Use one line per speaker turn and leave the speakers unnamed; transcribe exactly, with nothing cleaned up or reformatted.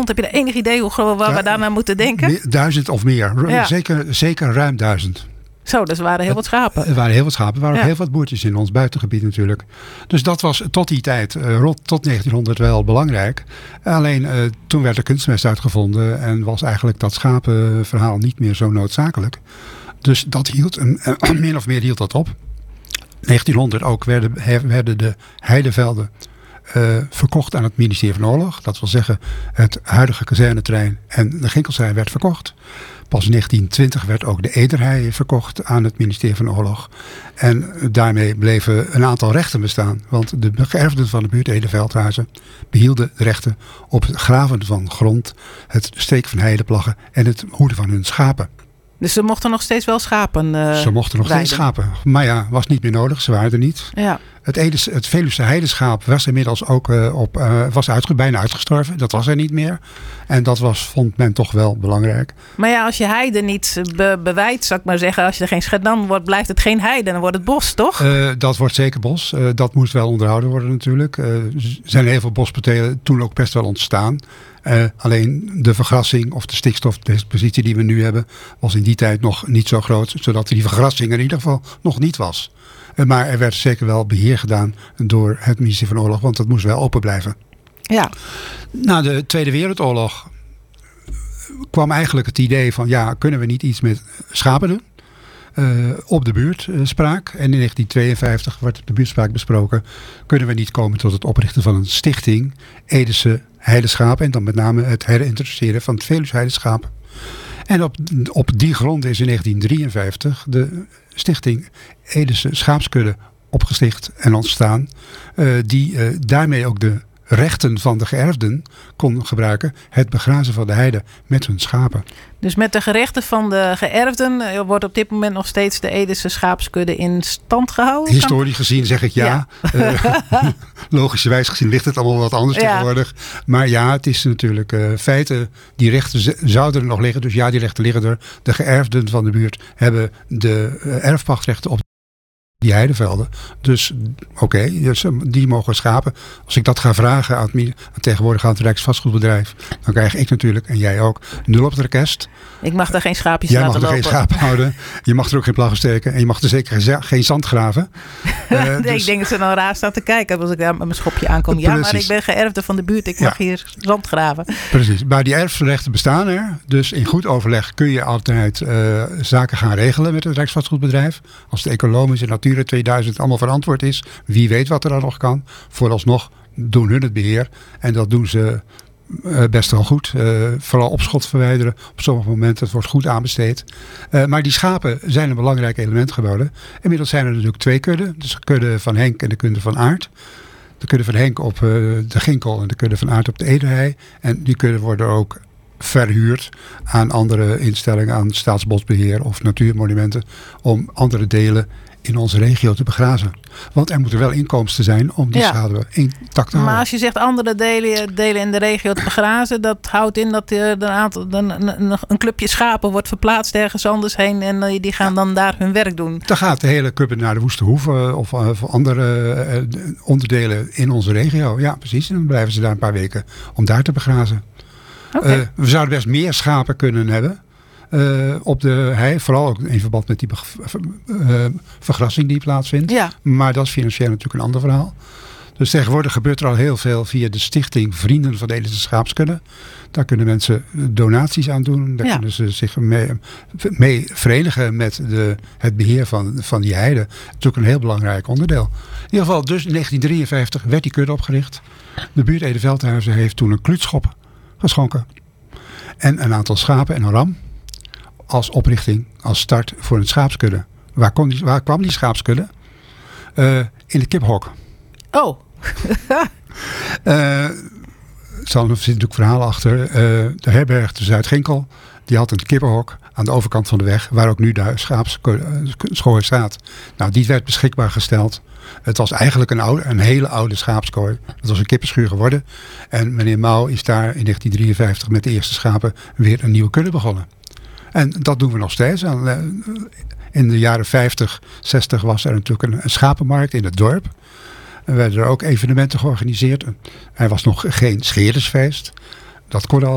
Heb je er enig idee hoe groot waar ja, we daarna moeten denken?
Duizend of meer. Ja. Zeker, zeker ruim duizend.
Zo, dus er waren heel wat schapen.
Er waren heel wat schapen. Er waren ja. ook heel wat boertjes in ons buitengebied natuurlijk. Dus dat was tot die tijd, uh, tot negentienhonderd wel belangrijk. Alleen uh, toen werd de kunstmest uitgevonden en was eigenlijk dat schapenverhaal niet meer zo noodzakelijk. Dus dat hield, uh, min of meer hield dat op. negentienhonderd ook werden, werden de heidevelden uh, verkocht aan het ministerie van Oorlog. Dat wil zeggen, het huidige kazerneterrein en de Ginkelzij werd verkocht. Pas in negentien twintig werd ook de Ederhei verkocht aan het ministerie van Oorlog. En daarmee bleven een aantal rechten bestaan. Want de geërfden van de buurt Ede-Veldhuizen behielden de rechten op het graven van grond, het steken van heideplaggen en het hoeden van hun schapen.
Dus ze mochten nog steeds wel schapen uh,
Ze mochten nog rijden. steeds schapen. Maar ja, was niet meer nodig. Ze waren er niet.
Ja.
Het, Edes, het Veluwse heideschaap was inmiddels ook uh, op, uh, was uitge, bijna uitgestorven. Dat was er niet meer. En dat was, vond men toch wel belangrijk.
Maar ja, als je heide niet be, bewijdt, zou ik maar zeggen. Als je er geen schet, dan wordt, blijft het geen heide. Dan wordt het bos, toch?
Uh, dat wordt zeker bos. Uh, dat moest wel onderhouden worden natuurlijk. Uh, er zijn heel veel bospatelen toen ook best wel ontstaan. Uh, alleen de vergrassing of de stikstofdepositie die we nu hebben was in die tijd nog niet zo groot. Zodat die vergrassing er in ieder geval nog niet was. Uh, maar er werd zeker wel beheer gedaan door het ministerie van Oorlog. Want dat moest wel open blijven.
Ja.
Na de Tweede Wereldoorlog kwam eigenlijk het idee van ja, kunnen we niet iets met schapen doen? Uh, op de buurtspraak. En in negentien tweeënvijftig werd de buurtspraak besproken. Kunnen we niet komen tot het oprichten van een stichting Edese heideschapen. En dan met name het herintroduceren van het Veluwse heideschaap. En op, op die grond is in negentien drieënvijftig de stichting Edese Schaapskudde opgesticht en ontstaan. Uh, die uh, daarmee ook de rechten van de geërfden kon gebruiken. Het begrazen van de heide met hun schapen.
Dus met de gerechten van de geërfden wordt op dit moment nog steeds de Edese schaapskudde in stand gehouden?
Historisch gezien zeg ik ja. ja. Uh, logischerwijs gezien ligt het allemaal wat anders ja. tegenwoordig. Maar ja, het is natuurlijk uh, feiten. Die rechten z- zouden er nog liggen. Dus ja, die rechten liggen er. De geërfden van de buurt hebben de uh, erfpachtrechten op die heidevelden. Dus oké, okay, dus, die mogen schapen. Als ik dat ga vragen aan het, aan tegenwoordig aan het Rijksvastgoedbedrijf, dan krijg ik natuurlijk, en jij ook, nul op het rekest.
Ik mag daar geen schaapjes
jij
laten lopen.
Jij mag er geen schaap houden. Je mag er ook geen plaggen steken. En je mag er zeker geen zand graven.
Uh, nee, dus, ik denk dat ze dan raar staan te kijken als ik daar met mijn schopje aankom. Ja, maar ik ben geërfde van de buurt. Ik mag ja. hier zand graven.
Precies. Maar die erfrechten bestaan er. Dus in goed overleg kun je altijd uh, zaken gaan regelen met het Rijksvastgoedbedrijf. Als de economische Natura tweeduizend allemaal verantwoord is. Wie weet wat er dan nog kan. Vooralsnog doen hun het beheer. En dat doen ze uh, best wel goed. Uh, vooral opschot verwijderen. Op sommige momenten. Het wordt goed aanbesteed. Uh, maar die schapen zijn een belangrijk element geworden. Inmiddels zijn er natuurlijk twee kudden. Dus de kudde van Henk en de kudde van Aert. De kudde van Henk op uh, de Ginkel en de kudde van Aert op de Ederhei. En die kudden worden ook verhuurd aan andere instellingen. Aan Staatsbosbeheer of natuurmonumenten. Om andere delen in onze regio te begrazen. Want er moeten wel inkomsten zijn om die ja. schade intact te houden.
Maar als je zegt andere delen, delen in de regio te begrazen, dat houdt in dat er een, aantal, een, een clubje schapen wordt verplaatst ergens anders heen en die gaan ja. dan daar hun werk doen.
Dan gaat de hele club naar de Woeste Hoeve of, of andere uh, onderdelen in onze regio. Ja, precies. En dan blijven ze daar een paar weken om daar te begrazen. Okay. Uh, we zouden best meer schapen kunnen hebben. Uh, op de hei, vooral ook in verband met die be- uh, vergrassing die plaatsvindt.
Ja.
Maar dat is financieel natuurlijk een ander verhaal. Dus tegenwoordig gebeurt er al heel veel via de stichting Vrienden van de Edese Schaapskudde. Daar kunnen mensen donaties aan doen. Daar ja. kunnen ze zich mee, mee verenigen met de, het beheer van, van die heide. Dat is natuurlijk een heel belangrijk onderdeel. In ieder geval, dus in negentien drieënvijftig werd die kudde opgericht. De buurt Ede-Veldhuizen heeft toen een kluutschop geschonken. En een aantal schapen en een ram. Als oprichting, als start voor een schaapskudde. Waar, kon die, waar kwam die schaapskudde? Uh, in het kiphok.
Oh.
uh, er zit natuurlijk verhaal achter. Uh, de herberg de Zuid-Ginkel, die had een kippenhok aan de overkant van de weg, waar ook nu de schaapskooi staat. Nou, die werd beschikbaar gesteld. Het was eigenlijk een, oude, een hele oude schaapskooi. Het was een kippenschuur geworden. En meneer Mouw is daar in negentien drieënvijftig met de eerste schapen weer een nieuwe kudde begonnen. En dat doen we nog steeds. In de jaren vijftig, zestig was er natuurlijk een, een schapenmarkt in het dorp. Er werden er ook evenementen georganiseerd. Er was nog geen scheerdersfeest. Dat kon al